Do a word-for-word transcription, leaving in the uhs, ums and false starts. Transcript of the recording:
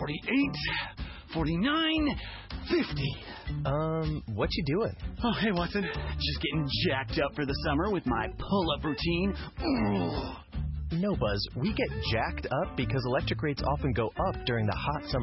forty-eight, forty-nine, fifty. Um, what you doing? Oh, hey, Watson. Just getting jacked up for the summer with my pull-up routine. Ooh. No, Buzz. We get jacked up because electric rates often go up during the hot summer